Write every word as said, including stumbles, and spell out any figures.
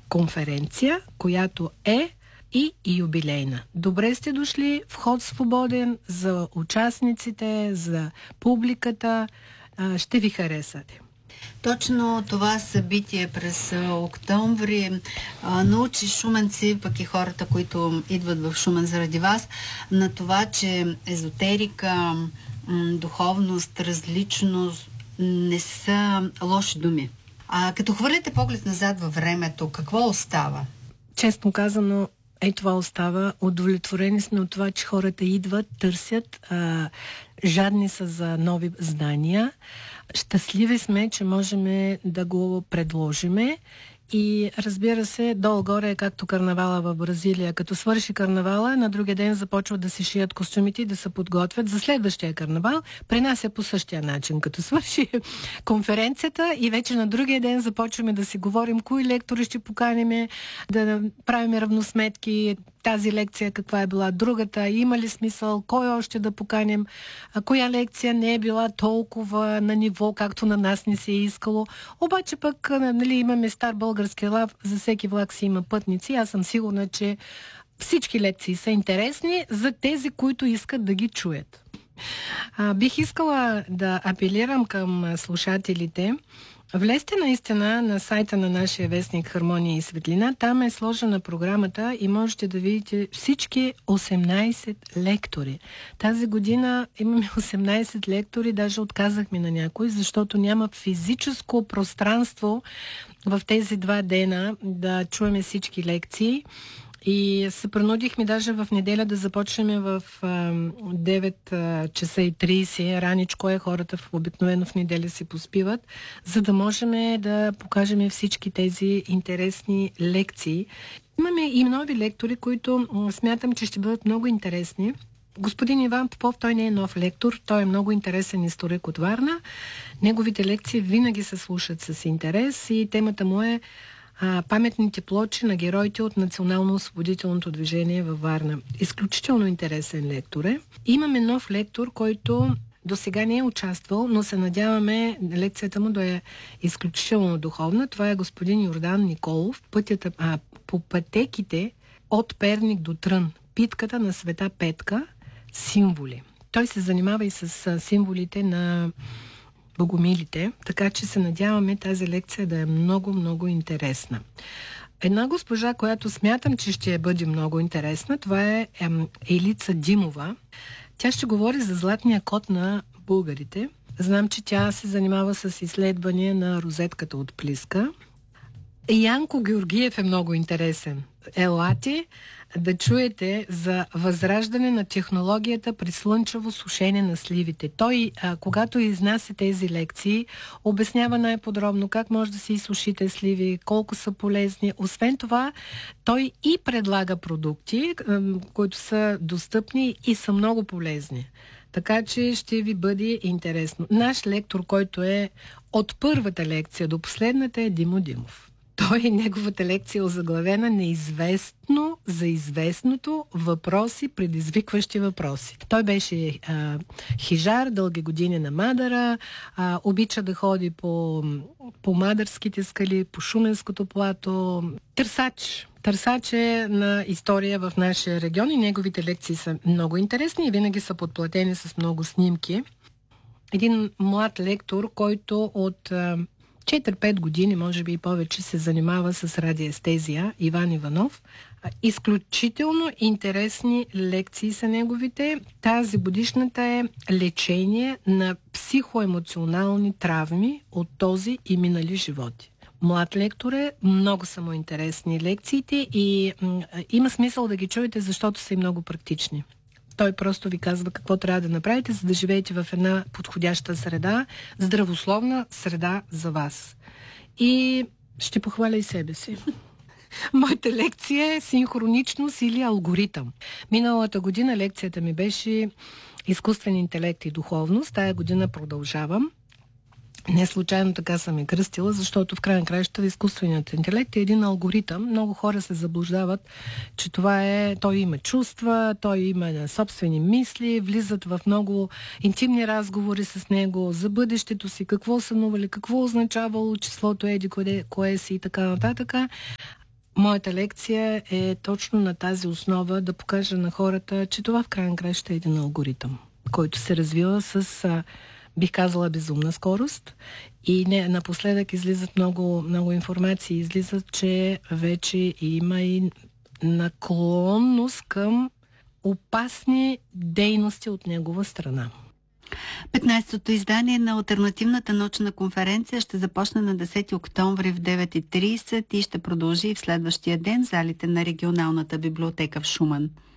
конференция, която е и юбилейна. Добре сте дошли, вход свободен за участниците, за публиката. Ще ви харесате. Точно това събитие през октомври а, научи шуменци, пък и хората, които идват в Шумен заради вас, на това, че езотерика, м, духовност, различност не са лоши думи. А като хвърляте поглед назад във времето, какво остава? Честно казано, е това остава. Удовлетворени сме от това, че хората идват, търсят, а, жадни са за нови знания. Щастливи сме, че можем да го предложиме. И разбира се, долу-горе е както карнавала в Бразилия. Като свърши карнавала, на другия ден започват да си шият костюмите и да се подготвят за следващия карнавал. При нас е по същия начин. Като свърши конференцията и вече на другия ден започваме да си говорим кои лектори ще поканим, да правим равносметки, тази лекция каква е била, другата, има ли смисъл, кой още да поканим, коя лекция не е била толкова на ниво, както на нас не се е искало. Обаче пък, нали, имаме стар български лав, за всеки влак си има пътници. Аз съм сигурна, че всички лекции са интересни за тези, които искат да ги чуят. А, бих искала да апелирам към слушателите. Влезте наистина на сайта на нашия вестник Хармония и светлина. Там е сложена програмата и можете да видите всички осемнайсет лектори. Тази година имаме осемнайсет лектори, даже отказахме на някой, защото няма физическо пространство в тези два дена да чуем всички лекции. И се принудихме даже в неделя да започнем в а, девет часа и трийсет. Раничко е, хората в обикновено в неделя си поспиват, за да можем да покажем всички тези интересни лекции. Имаме и нови лектори, които смятам, че ще бъдат много интересни. Господин Иван Попов, той не е нов лектор, той е много интересен историк от Варна. Неговите лекции винаги се слушат с интерес и темата му е А, паметните плочи на героите от Национално-освободителното движение във Варна. Изключително интересен лектор е. Имаме нов лектор, който до сега не е участвал, но се надяваме лекцията му да е изключително духовна. Това е господин Йордан Николов. Пътята, а, по пътеките от Перник до Трън. Питката на Света Петка. Символи. Той се занимава и с а, символите на богомилите, така че се надяваме тази лекция да е много, много интересна. Една госпожа, която смятам, че ще бъде много интересна, това е Елица Димова. Тя ще говори за златния код на българите. Знам, че тя се занимава с изследвания на розетката от Плиска. Янко Георгиев е много интересен. Елате да чуете за възраждане на технологията при слънчево сушене на сливите. Той, а, когато изнася тези лекции, обяснява най-подробно как може да си изсушите сливи, колко са полезни. Освен това, той и предлага продукти, които са достъпни и са много полезни. Така че ще ви бъде интересно. Наш лектор, който е от първата лекция до последната, е Димо Димов. Той и неговата лекция е озаглавена неизвестно за известното, въпроси, предизвикващи въпроси. Той беше а, хижар, дълги години на Мадара, а, обича да ходи по, по Мадарските скали, по Шуменското плато. Търсач. Търсач е на история в нашия регион и неговите лекции са много интересни и винаги са подплатени с много снимки. Един млад лектор, който от четири-пет години, може би и повече, се занимава с радиестезия, Иван Иванов. Изключително интересни лекции са неговите. Тази годишната е лечение на психоемоционални травми от този и минали животи. Млад лектор е, много са му интересни лекциите и м- има смисъл да ги чуете, защото са и много практични. Той просто ви казва какво трябва да направите, за да живеете в една подходяща среда, здравословна среда за вас. И ще похваля и себе си. Моята лекция е синхроничност или алгоритъм. Миналата година лекцията ми беше изкуствен интелект и духовност. Тая година продължавам. Не случайно така съм я кръстила, защото в крайна краища изкуственият интелект е един алгоритъм. Много хора се заблуждават, че това е, той има чувства, той има собствени мисли, влизат в много интимни разговори с него за бъдещето си, какво сънували, какво означавало числото еди, кое, кое си и така нататък. моята лекция е точно на тази основа да покажа на хората, че това в крайна краща е един алгоритъм, който се развива с, а, бих казала, безумна скорост. И не, напоследък излизат много, много информации. Излизат, че вече има и наклонност към опасни дейности от негова страна. петнайсетото издание на Алтернативната научна конференция ще започне на десети октомври в девет и трийсет и ще продължи в следващия ден в залите на регионалната библиотека в Шумен.